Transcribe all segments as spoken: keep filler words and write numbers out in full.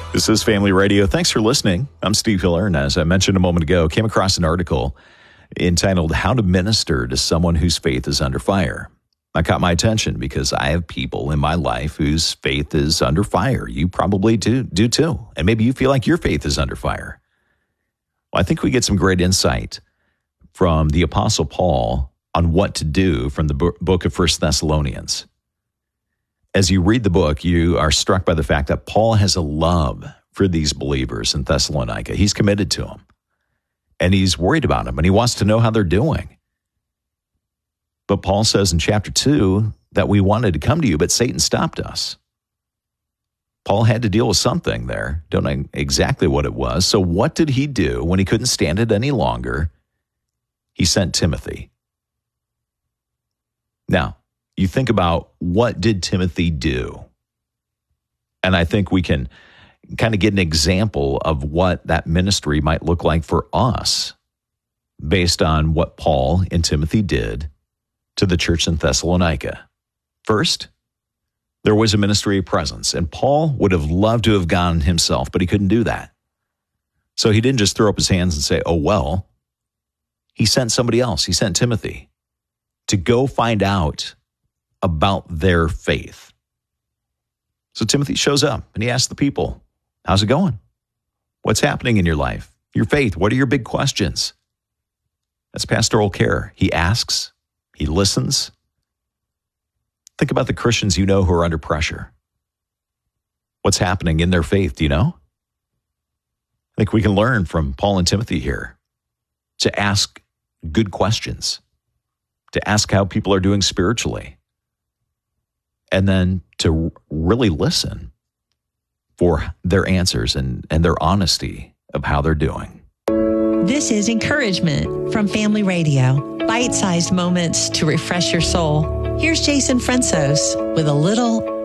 This is Family Radio. Thanks for listening. I'm Steve Hiller, and as I mentioned a moment ago, came across an article entitled How to Minister to Someone Whose Faith is Under Fire. That caught my attention because I have people in my life whose faith is under fire. You probably do, do too. And maybe you feel like your faith is under fire. Well, I think we get some great insight from the Apostle Paul on what to do from the book of First Thessalonians. As you read the book, you are struck by the fact that Paul has a love for these believers in Thessalonica. He's committed to them, and he's worried about them, and he wants to know how they're doing. But Paul says in chapter two that we wanted to come to you, but Satan stopped us. Paul had to deal with something there. Don't know exactly what it was. So what did he do when he couldn't stand it any longer? He sent Timothy. Now, you think about what did Timothy do? And I think we can kind of get an example of what that ministry might look like for us based on what Paul and Timothy did to the church in Thessalonica. First, there was a ministry of presence, and Paul would have loved to have gone himself, but he couldn't do that. So he didn't just throw up his hands and say, oh, well. He sent somebody else. He sent Timothy to go find out about their faith. So Timothy shows up and he asks the people, how's it going? What's happening in your life? Your faith, what are your big questions? That's pastoral care. He asks, he listens. Think about the Christians you know who are under pressure. What's happening in their faith, do you know? I think we can learn from Paul and Timothy here to ask good questions, to ask how people are doing spiritually, and then to really listen for their answers and, and their honesty of how they're doing. This is Encouragement from Family Radio. Bite-sized moments to refresh your soul. Here's Jason Fransos with a little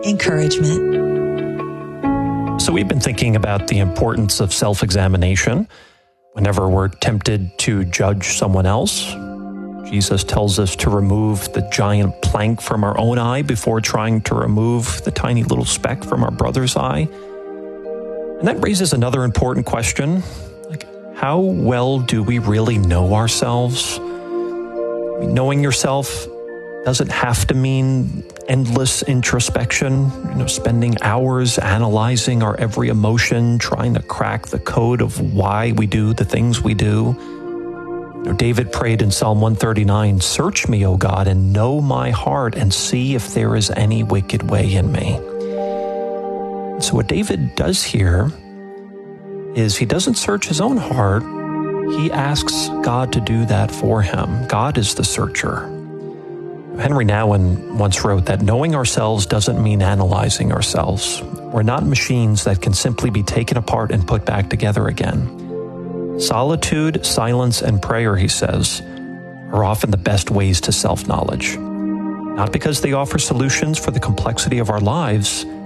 encouragement. So we've been thinking about the importance of self-examination. Whenever we're tempted to judge someone else, Jesus tells us to remove the giant plank from our own eye before trying to remove the tiny little speck from our brother's eye. And that raises another important question, like, how well do we really know ourselves? I mean, knowing yourself doesn't have to mean endless introspection, you know, spending hours analyzing our every emotion, trying to crack the code of why we do the things we do. You know, David prayed in Psalm one thirty-nine, search me, O God, and know my heart and see if there is any wicked way in me. So what David does here is he doesn't search his own heart. He asks God to do that for him. God is the searcher. Henry Nouwen once wrote that knowing ourselves doesn't mean analyzing ourselves. We're not machines that can simply be taken apart and put back together again. Solitude, silence, and prayer, he says, are often the best ways to self-knowledge. Not because they offer solutions for the complexity of our lives,